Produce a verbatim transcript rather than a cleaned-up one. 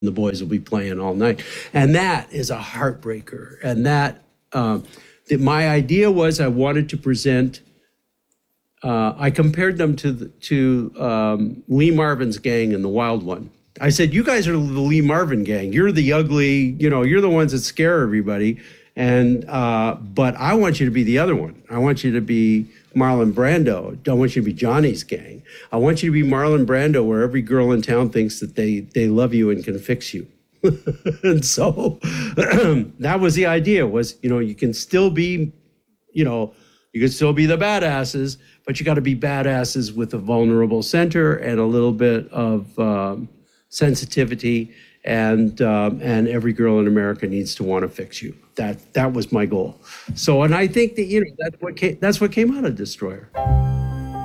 the boys will be playing all night. And that is a heartbreaker. And that, um, that my idea was I wanted to present, uh, I compared them to, the, to um, Lee Marvin's gang in The Wild One. I said, you guys are the Lee Marvin gang. You're the ugly, you know, you're the ones that scare everybody. And, uh, but I want you to be the other one. I want you to be Marlon Brando. I want you to be Johnny's gang. I want you to be Marlon Brando, where every girl in town thinks that they, they love you and can fix you. And so that was the idea was, you know, you can still be, you know, you can still be the badasses, but you got to be badasses with a vulnerable center and a little bit of um, sensitivity. And um, and every girl in America needs to want to fix you. That that was my goal. So, and I think that, you know, that's what came, that's what came out of Destroyer.